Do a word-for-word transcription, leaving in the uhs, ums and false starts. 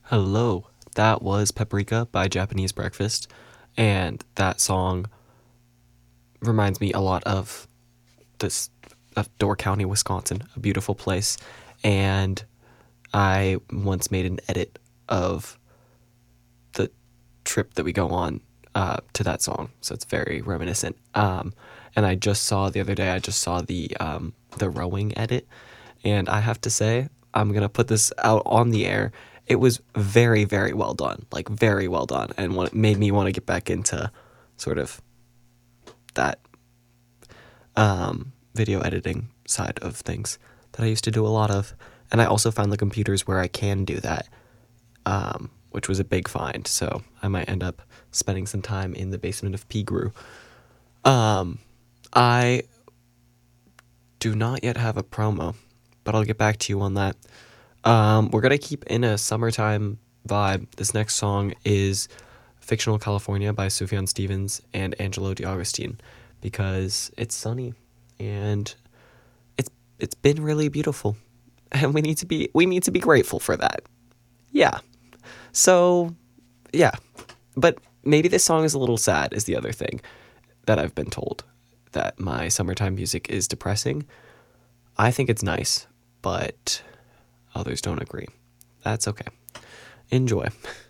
Hello, that was Paprika by Japanese Breakfast, and that song reminds me a lot of this of Door County, Wisconsin, a beautiful place. And I once made an edit of the trip that we go on uh, to that song, so it's very reminiscent. Um, and I just saw the other day, I just saw the um, the rowing edit, and I have to say, I'm gonna put this out on the air. It was very, very well done, like very well done, and what made me want to get back into sort of that um, video editing side of things that I used to do a lot of. And I also found the computers where I can do that, um, which was a big find. So I might end up spending some time in the basement of Pigru. Um, I do not yet have a promo, but I'll get back to you on that. Um, we're gonna keep in a summertime vibe. This next song is Fictional California by Sufjan Stevens and Angelo DiAugustine because it's sunny and it's it's been really beautiful. And we need to be we need to be grateful for that. Yeah. So, yeah. But maybe this song is a little sad is the other thing that I've been told, that my summertime music is depressing. I think it's nice, but others don't agree. That's okay. Enjoy.